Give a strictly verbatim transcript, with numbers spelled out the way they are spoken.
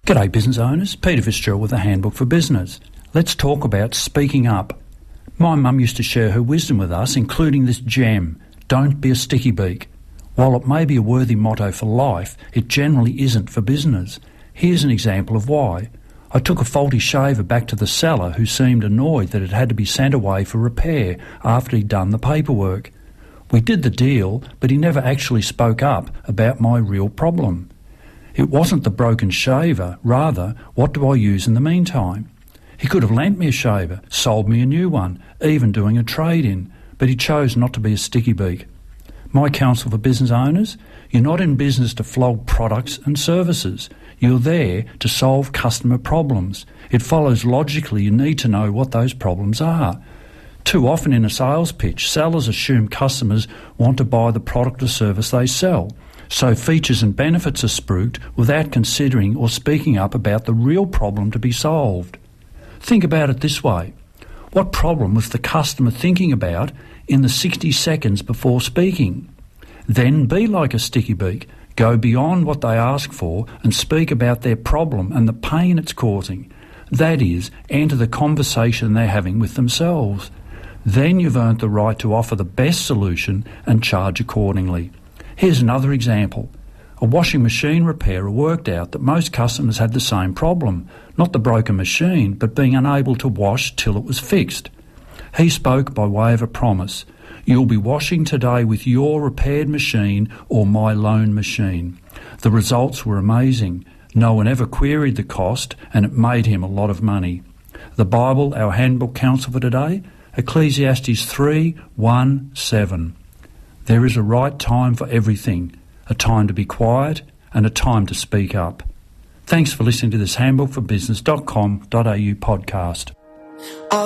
G'day business owners, Peter Fitzgerald with the Handbook for Business. Let's talk about speaking up. My mum used to share her wisdom with us, including this gem: don't be a sticky beak. While it may be a worthy motto for life, it generally isn't for business. Here's an example of why. I took a faulty shaver back to the seller who seemed annoyed that it had to be sent away for repair after he'd done the paperwork. We did the deal, but he never actually spoke up about my real problem. It wasn't the broken shaver, rather, what do I use in the meantime? He could have lent me a shaver, sold me a new one, even doing a trade-in, but he chose not to be a sticky beak. My counsel for business owners: you're not in business to flog products and services. You're there to solve customer problems. It follows logically you need to know what those problems are. Too often in a sales pitch, sellers assume customers want to buy the product or service they sell. So features and benefits are spruiked without considering or speaking up about the real problem to be solved. Think about it this way. What problem was the customer thinking about in the sixty seconds before speaking? Then be like a sticky beak. Go beyond what they ask for and speak about their problem and the pain it's causing. That is, enter the conversation they're having with themselves. Then you've earned the right to offer the best solution and charge accordingly. Here's another example. A washing machine repairer worked out that most customers had the same problem, not the broken machine, but being unable to wash till it was fixed. He spoke by way of a promise: you'll be washing today with your repaired machine or my loan machine. The results were amazing. No one ever queried the cost, and it made him a lot of money. The Bible, our handbook counsel for today, Ecclesiastes three, one, seven. There is a right time for everything, a time to be quiet and a time to speak up. Thanks for listening to this handbook for business dot com dot a u podcast.